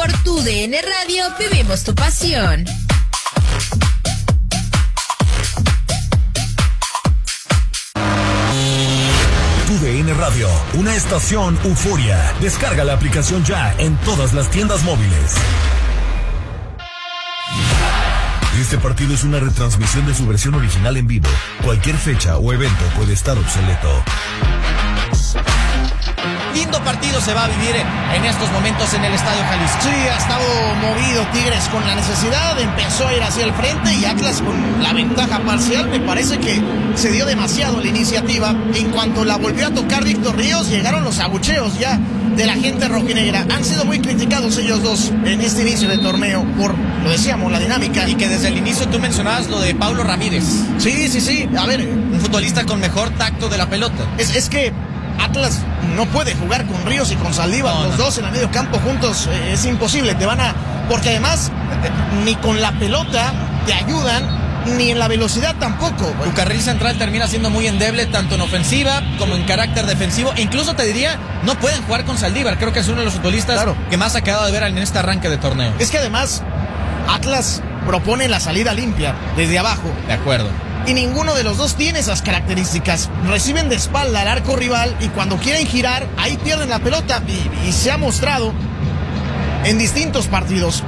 Por tu DN Radio vivimos tu pasión. Tu DN Radio, una estación euforia. Descarga la aplicación ya en todas las tiendas móviles. Este partido es una retransmisión de su versión original en vivo. Cualquier fecha o evento puede estar obsoleto. Lindo partido se va a vivir en estos momentos en el Estadio Jalisco. Sí, ha estado movido Tigres con la necesidad, empezó a ir hacia el frente y Atlas con la ventaja parcial. Me parece que se dio demasiado la iniciativa. En cuanto la volvió a tocar Víctor Ríos, llegaron los abucheos ya de la gente rojinegra. Han sido muy criticados ellos dos en este inicio del torneo por, lo decíamos, la dinámica. Y que desde el inicio tú mencionabas lo de Paulo Ramírez. Sí. A ver, un futbolista con mejor tacto de la pelota. Es que Atlas no puede jugar con Ríos y con Saldívar, los dos en el medio campo juntos, es imposible, porque además ni con la pelota te ayudan, ni en la velocidad tampoco. Tu carril central termina siendo muy endeble, tanto en ofensiva como en carácter defensivo, e incluso te diría, no pueden jugar con Saldívar, creo que es uno de los futbolistas que más ha quedado de ver en este arranque de torneo. Es que además, Atlas propone la salida limpia, desde abajo. De acuerdo. Y ninguno de los dos tiene esas características. Reciben de espalda al arco rival y cuando quieren girar, ahí pierden la pelota. Y se ha mostrado en distintos partidos.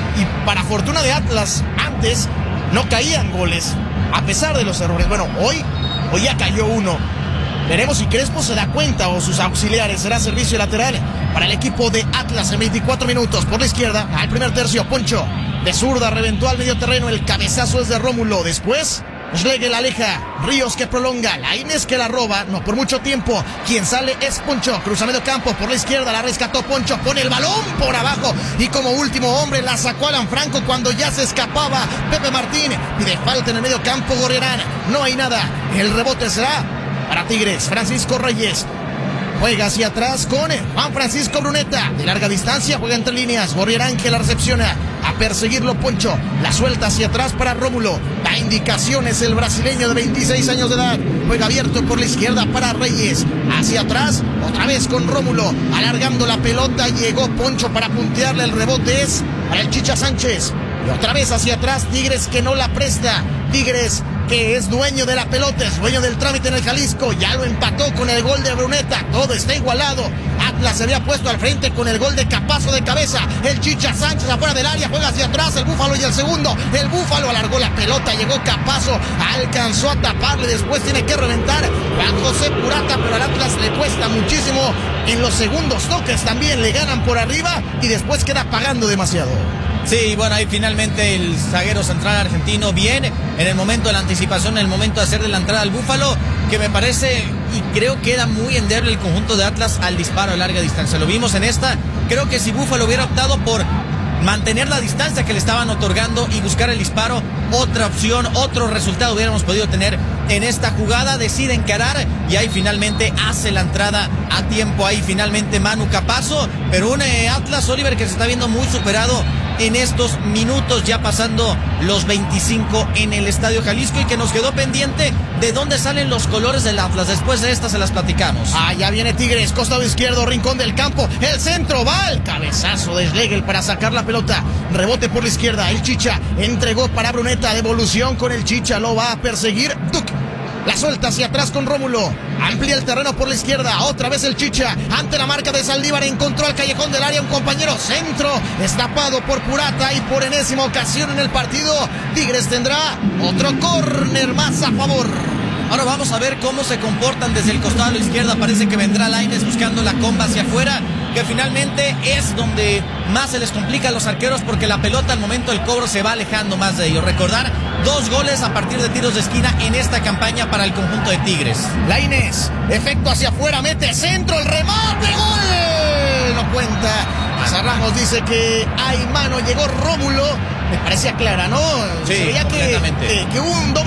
Y para fortuna de Atlas, antes no caían goles, a pesar de los errores. Bueno, hoy ya cayó uno. Veremos si Crespo se da cuenta o sus auxiliares. Será servicio lateral para el equipo de Atlas en 24 minutos. Por la izquierda, al primer tercio, Poncho. De zurda, reventó al medio terreno. El cabezazo es de Rómulo. Después Schlegel aleja, Ríos que prolonga, Lainez que la roba, no por mucho tiempo, quien sale es Poncho, cruza medio campo, por la izquierda la rescató Poncho, pone el balón por abajo y como último hombre la sacó Alan Franco cuando ya se escapaba Pepe Martín, pide falta en el medio campo Gorriarán, no hay nada, el rebote será para Tigres, Francisco Reyes. Juega hacia atrás con Juan Francisco Bruneta. De larga distancia juega entre líneas. Gorriarán que la recepciona. A perseguirlo Poncho. La suelta hacia atrás para Rómulo. Da indicaciones el brasileño de 26 años de edad. Juega abierto por la izquierda para Reyes. Hacia atrás, otra vez con Rómulo. Alargando la pelota. Llegó Poncho para puntearle. El rebote es para el Chicha Sánchez. Y otra vez hacia atrás. Tigres que no la presta. Tigres que es dueño de la pelota, es dueño del trámite en el Jalisco, ya lo empató con el gol de Bruneta, todo está igualado. Atlas se había puesto al frente con el gol de Capazo de cabeza, el Chicha Sánchez afuera del área, juega hacia atrás, el Búfalo y el segundo, el Búfalo alargó la pelota, llegó Capazo, alcanzó a taparle, después tiene que reventar Juan José Purata, pero al Atlas le cuesta muchísimo, en los segundos toques también le ganan por arriba y después queda pagando demasiado. Sí, bueno, ahí finalmente el zaguero central argentino viene en el momento de la anticipación, en el momento de hacer de la entrada al Búfalo, que me parece y creo que era muy endeble el conjunto de Atlas al disparo a larga distancia. Lo vimos en esta, creo que si Búfalo hubiera optado por mantener la distancia que le estaban otorgando y buscar el disparo, otra opción, otro resultado hubiéramos podido tener en esta jugada. Decide encarar y ahí finalmente hace la entrada a tiempo, ahí finalmente Manu Capazo, pero un Atlas, Oliver, que se está viendo muy superado en estos minutos, ya pasando los 25 en el Estadio Jalisco, y que nos quedó pendiente de dónde salen los colores del Atlas. Después de esta se las platicamos. Ya viene Tigres, costado izquierdo, rincón del campo, el centro va, el cabezazo de Schlegel para sacar la pelota, rebote por la izquierda, el Chicha entregó para Bruneta, devolución con el Chicha, lo va a perseguir Duque. La suelta hacia atrás con Rómulo. Amplía el terreno por la izquierda. Otra vez el Chicha. Ante la marca de Saldívar. Encontró al callejón del área un compañero. Centro. Destapado por Purata. Y por enésima ocasión en el partido, Tigres tendrá otro córner más a favor. Ahora vamos a ver cómo se comportan desde el costado a la izquierda. Parece que vendrá Lainez buscando la comba hacia afuera, que finalmente es donde más se les complica a los arqueros, porque la pelota al momento del cobro se va alejando más de ellos. Recordar, 2 goles a partir de tiros de esquina en esta campaña para el conjunto de Tigres. Lainez, efecto hacia afuera, mete centro, el remate, gol. No cuenta. Pasa Ramos, dice que hay mano, llegó Rómulo. Me parecía clara, ¿no? Sí, se veía que hubo un doble